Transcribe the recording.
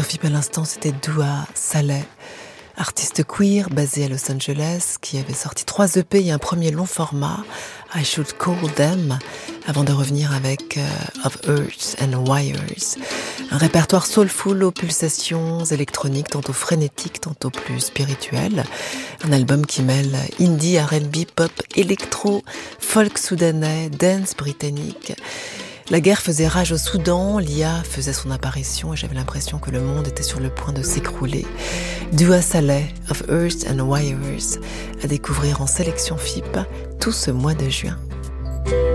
FIP à l'instant, c'était Dua Saleh, artiste queer basée à Los Angeles, qui avait sorti 3 EP et un premier long format, I Should Call Them, avant de revenir avec Of Earth and Wires. Un répertoire soulful aux pulsations électroniques, tantôt frénétiques, tantôt plus spirituelles. Un album qui mêle indie, R&B, pop, électro, folk soudanais, dance britannique. La guerre faisait rage au Soudan, l'IA faisait son apparition et j'avais l'impression que le monde était sur le point de s'écrouler. Dua Saleh, Of Earth and Wires, à découvrir en sélection FIP tout ce mois de juin.